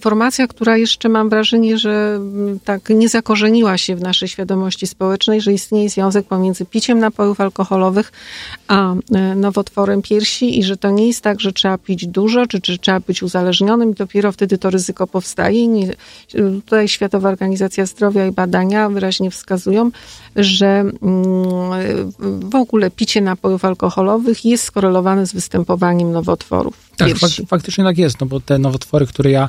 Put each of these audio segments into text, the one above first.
informacja, która jeszcze mam wrażenie, że tak nie zakorzeniła się w naszej świadomości społecznej, że istnieje związek pomiędzy piciem napojów alkoholowych a nowotworem piersi i że to nie jest tak, że trzeba pić dużo, czy trzeba być uzależnionym i dopiero wtedy to ryzyko powstaje. Tutaj Światowa Organizacja Zdrowia i badania wyraźnie wskazują, że w ogóle picie napojów alkoholowych jest skorelowane z występowaniem nowotworów piersi. Tak, faktycznie tak jest, no bo te nowotwory, które ja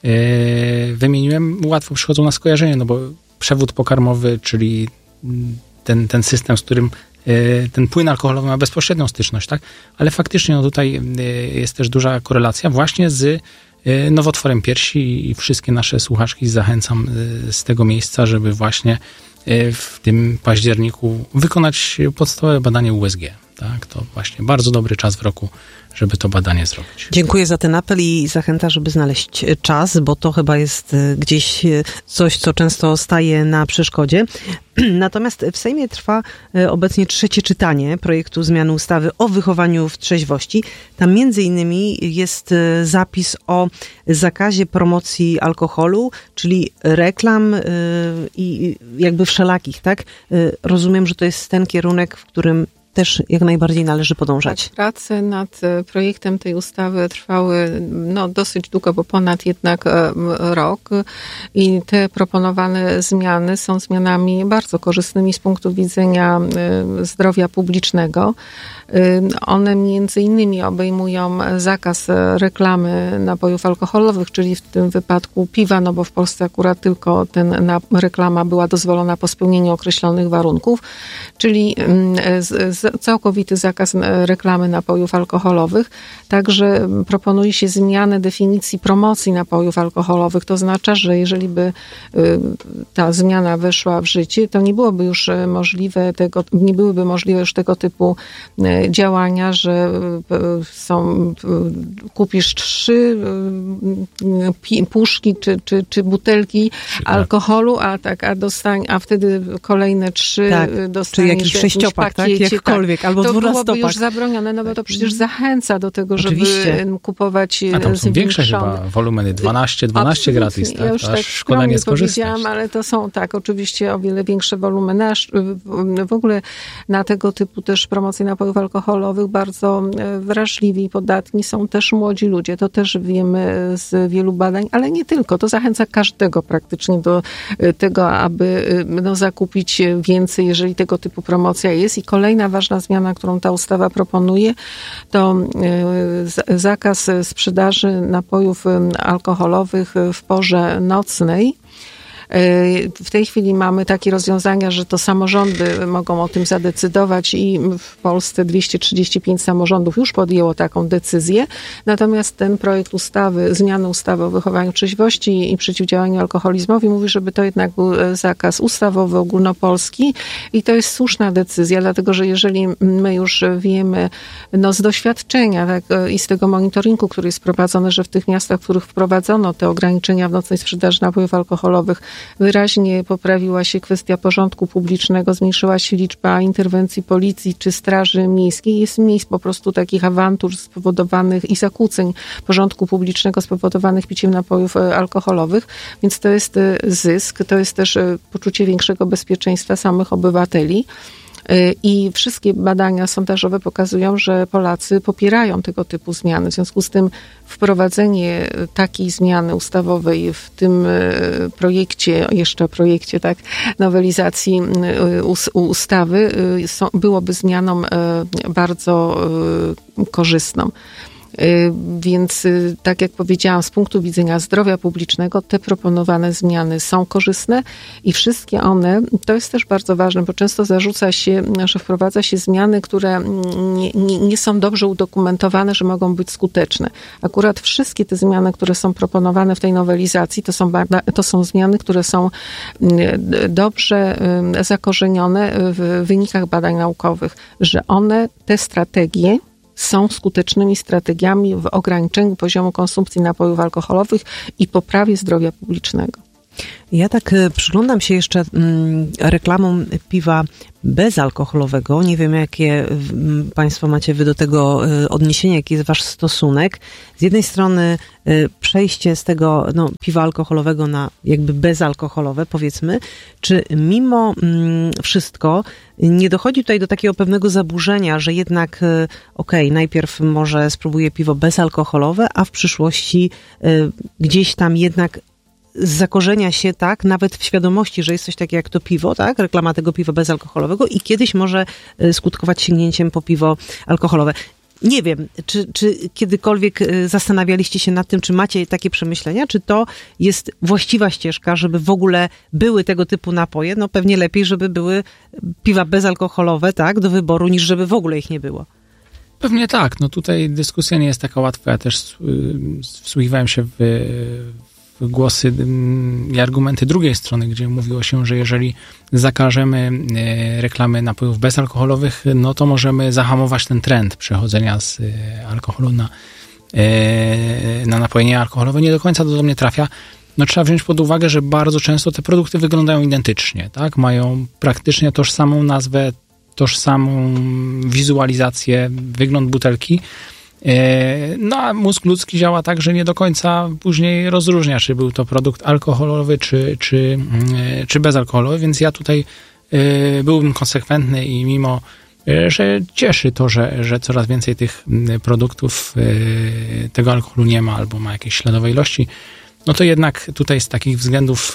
wymieniłem, łatwo przychodzą na skojarzenie, no bo przewód pokarmowy, czyli ten system, z którym ten płyn alkoholowy ma bezpośrednią styczność, tak? Ale faktycznie no tutaj jest też duża korelacja właśnie z nowotworem piersi i wszystkie nasze słuchaczki zachęcam z tego miejsca, żeby właśnie w tym październiku wykonać podstawowe badanie USG. Tak? To właśnie bardzo dobry czas w roku, żeby to badanie zrobić. Dziękuję za ten apel i zachęta, żeby znaleźć czas, bo to chyba jest gdzieś coś, co często staje na przeszkodzie. Natomiast w Sejmie trwa obecnie 3. czytanie projektu zmiany ustawy o wychowaniu w trzeźwości. Tam między innymi jest zapis o zakazie promocji alkoholu, czyli reklam i jakby wszelakich, tak? Rozumiem, że to jest ten kierunek, w którym też jak najbardziej należy podążać. Tak, prace nad projektem tej ustawy trwały dosyć długo, bo ponad jednak rok i te proponowane zmiany są zmianami bardzo korzystnymi z punktu widzenia zdrowia publicznego. One między innymi obejmują zakaz reklamy napojów alkoholowych, czyli w tym wypadku piwa, no bo w Polsce akurat tylko reklama była dozwolona po spełnieniu określonych warunków, czyli całkowity zakaz reklamy napojów alkoholowych. Także proponuje się zmianę definicji promocji napojów alkoholowych. To oznacza, że jeżeli by ta zmiana weszła w życie, to nie byłyby możliwe już tego typu działania, że kupisz 3 puszki czy butelki alkoholu, a wtedy kolejne 3 dostaniesz. Czy jakiś 6-pak, tak? Jakkolwiek, albo 12-pak. To byłoby już zabronione, no bo to przecież zachęca do tego, żeby kupować a tam są większe chyba wolumeny, 12 gratis, tak? Ja już tak szkoda nie skorzystać. Ale to są oczywiście o wiele większe wolumeny. W ogóle na tego typu też promocje napojów alkoholowych bardzo wrażliwi i podatni są też młodzi ludzie. To też wiemy z wielu badań, ale nie tylko. To zachęca każdego praktycznie do tego, aby zakupić więcej, jeżeli tego typu promocja jest. I kolejna ważna zmiana, którą ta ustawa proponuje, to zakaz sprzedaży napojów alkoholowych w porze nocnej. W tej chwili mamy takie rozwiązania, że to samorządy mogą o tym zadecydować i w Polsce 235 samorządów już podjęło taką decyzję. Natomiast ten projekt zmiany ustawy o wychowaniu trzeźwości i przeciwdziałaniu alkoholizmowi mówi, żeby to jednak był zakaz ustawowy, ogólnopolski i to jest słuszna decyzja, dlatego że jeżeli my już wiemy z doświadczenia i z tego monitoringu, który jest prowadzony, że w tych miastach, w których wprowadzono te ograniczenia w nocnej sprzedaży napojów alkoholowych, wyraźnie poprawiła się kwestia porządku publicznego, zmniejszyła się liczba interwencji policji czy straży miejskiej. Jest mniej po prostu takich awantur spowodowanych i zakłóceń porządku publicznego spowodowanych piciem napojów alkoholowych, więc to jest zysk, to jest też poczucie większego bezpieczeństwa samych obywateli. I wszystkie badania sondażowe pokazują, że Polacy popierają tego typu zmiany. W związku z tym wprowadzenie takiej zmiany ustawowej w tym projekcie nowelizacji ustawy byłoby zmianą bardzo korzystną. Więc tak jak powiedziałam, z punktu widzenia zdrowia publicznego te proponowane zmiany są korzystne i wszystkie one, to jest też bardzo ważne, bo często zarzuca się, że wprowadza się zmiany, które nie są dobrze udokumentowane, że mogą być skuteczne. Akurat wszystkie te zmiany, które są proponowane w tej nowelizacji, to są zmiany, które są dobrze zakorzenione w wynikach badań naukowych, że te strategie są skutecznymi strategiami w ograniczeniu poziomu konsumpcji napojów alkoholowych i poprawie zdrowia publicznego. Ja tak przyglądam się jeszcze reklamom piwa bezalkoholowego. Nie wiem, jakie Państwo macie wy do tego odniesienie, jaki jest wasz stosunek. Z jednej strony przejście z tego piwa alkoholowego na jakby bezalkoholowe, powiedzmy. Czy mimo wszystko nie dochodzi tutaj do takiego pewnego zaburzenia, że jednak najpierw może spróbuję piwo bezalkoholowe, a w przyszłości gdzieś tam jednak zakorzenia się, tak, nawet w świadomości, że jest coś takiego jak to piwo, tak, reklama tego piwa bezalkoholowego i kiedyś może skutkować sięgnięciem po piwo alkoholowe. Nie wiem, czy kiedykolwiek zastanawialiście się nad tym, czy macie takie przemyślenia, czy to jest właściwa ścieżka, żeby w ogóle były tego typu napoje? No pewnie lepiej, żeby były piwa bezalkoholowe, tak, do wyboru, niż żeby w ogóle ich nie było. Pewnie tak. No tutaj dyskusja nie jest taka łatwa. Ja też wsłuchiwałem się w głosy i argumenty drugiej strony, gdzie mówiło się, że jeżeli zakażemy reklamy napojów bezalkoholowych, no to możemy zahamować ten trend przechodzenia z alkoholu na napoje niealkoholowe. Nie do końca to do mnie trafia. No trzeba wziąć pod uwagę, że bardzo często te produkty wyglądają identycznie, tak? Mają praktycznie tożsamą nazwę, tożsamą wizualizację, wygląd butelki. No a mózg ludzki działa tak, że nie do końca później rozróżnia, czy był to produkt alkoholowy, czy bezalkoholowy, więc ja tutaj byłbym konsekwentny i mimo, że cieszy to, że coraz więcej tych produktów tego alkoholu nie ma albo ma jakieś śladowe ilości, no to jednak tutaj z takich względów,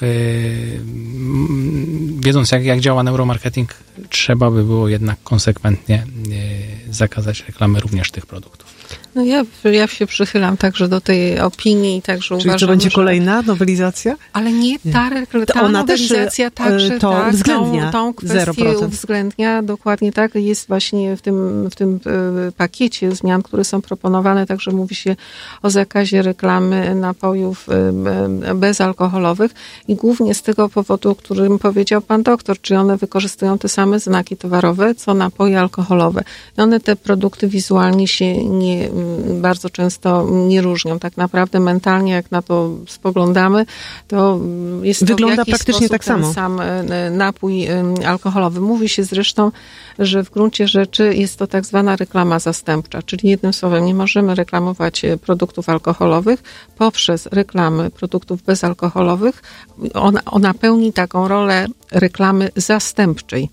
wiedząc jak działa neuromarketing, trzeba by było jednak konsekwentnie zakazać reklamy również tych produktów. No ja się przychylam także do tej opinii, także czyli uważam, to będzie kolejna nowelizacja? Ale nie ta nowelizacja także to uwzględnia tą kwestię 0%. uwzględnia, dokładnie tak. Jest właśnie w tym pakiecie zmian, które są proponowane, także mówi się o zakazie reklamy napojów bezalkoholowych i głównie z tego powodu, o którym powiedział pan doktor, czyli one wykorzystują te same znaki towarowe, co napoje alkoholowe. I one te produkty wizualnie się bardzo często nie różnią. Tak naprawdę mentalnie, jak na to spoglądamy, to jest wygląda to w jakiś praktycznie tak ten samo. Sam napój alkoholowy. Mówi się zresztą, że w gruncie rzeczy jest to tak zwana reklama zastępcza, czyli jednym słowem nie możemy reklamować produktów alkoholowych poprzez reklamy produktów bezalkoholowych. Ona pełni taką rolę reklamy zastępczej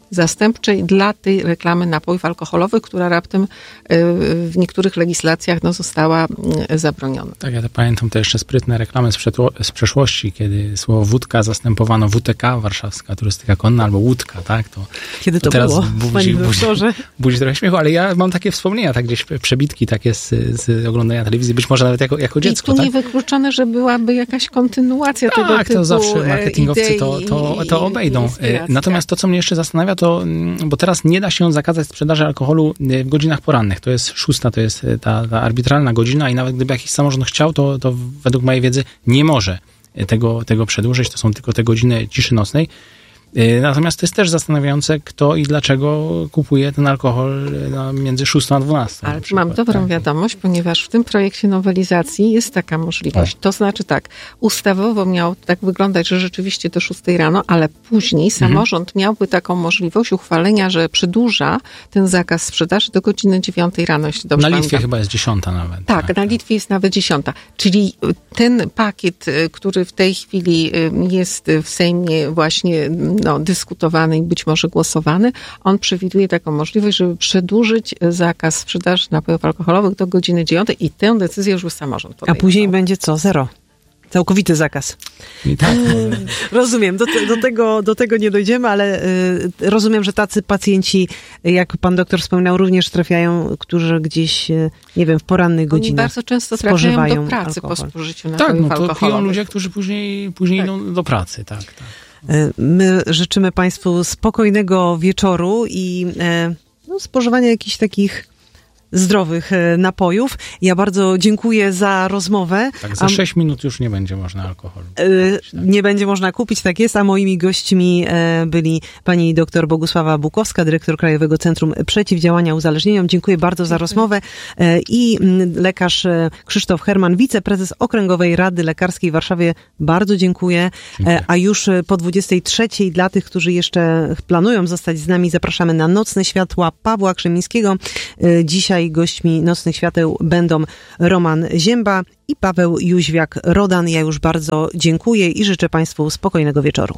dla tej reklamy napojów alkoholowych, która raptem w niektórych legislacjach została zabroniona. Tak, ja to pamiętam te jeszcze sprytne reklamy z przeszłości, kiedy słowo wódka zastępowano WTK, Warszawska Turystyka Konna, albo łódka, tak? Kiedy to teraz było, budzi trochę śmiechu, ale ja mam takie wspomnienia, tak gdzieś przebitki takie z oglądania telewizji, być może nawet jako dziecko. I tu tak? niewykluczone, że byłaby jakaś kontynuacja tego typu. Tak, to zawsze marketingowcy to obejdą. Natomiast to, co mnie jeszcze zastanawia, to, bo teraz nie da się zakazać sprzedaży alkoholu w godzinach porannych. To jest 6, to jest ta arbitralna godzina i nawet gdyby jakiś samorząd chciał, to według mojej wiedzy nie może tego przedłużyć. To są tylko te godziny ciszy nocnej. Natomiast to jest też zastanawiające, kto i dlaczego kupuje ten alkohol między 6 a 12. Ale mam dobrą wiadomość, ponieważ w tym projekcie nowelizacji jest taka możliwość. To znaczy tak, ustawowo miało tak wyglądać, że rzeczywiście do 6 rano, ale później samorząd miałby taką możliwość uchwalenia, że przedłuża ten zakaz sprzedaży do godziny 9 rano, jeśli dobrze Na Litwie pamiętam. chyba jest 10 nawet. Tak, na Litwie jest nawet 10. Czyli ten pakiet, który w tej chwili jest w Sejmie właśnie dyskutowany i być może głosowany, on przewiduje taką możliwość, żeby przedłużyć zakaz sprzedaży napojów alkoholowych do godziny 9 i tę decyzję już samorząd podejmował. A później będzie co? 0. Całkowity zakaz. I tak, Rozumiem, do tego nie dojdziemy, ale rozumiem, że tacy pacjenci, jak pan doktor wspominał, również trafiają, którzy gdzieś, nie wiem, w porannych godzinach Oni bardzo często trafiają do pracy po spożyciu napojów alkoholowych. Tak, to piją ludzie, którzy później idą do pracy, tak. My życzymy państwu spokojnego wieczoru i spożywania jakichś takich zdrowych napojów. Ja bardzo dziękuję za rozmowę. Tak, za 6 minut już nie będzie można alkoholu. Nie będzie można kupić, tak jest, a moimi gośćmi byli pani dr Bogusława Bukowska, dyrektor Krajowego Centrum Przeciwdziałania Uzależnieniom. Dziękuję bardzo za rozmowę. I lekarz Krzysztof Herman, wiceprezes Okręgowej Rady Lekarskiej w Warszawie. Bardzo dziękuję. A już po 23:00 dla tych, którzy jeszcze planują zostać z nami, zapraszamy na Nocne Światła Pawła Krzemińskiego. Dzisiaj gośćmi Nocnych Świateł będą Roman Zięba i Paweł Jóźwiak-Rodan. Ja już bardzo dziękuję i życzę Państwu spokojnego wieczoru.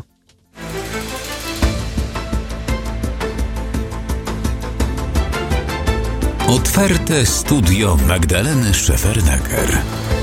Otwarte studio Magdaleny Szefernaker.